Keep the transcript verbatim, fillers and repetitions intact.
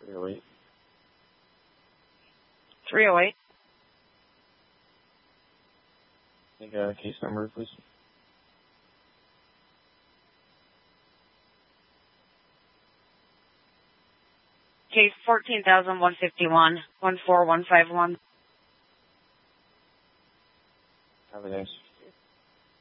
three oh eight. three oh eight. Take a case number, please. Case fourteen thousand one fifty-one, one four one five one. Have a nice.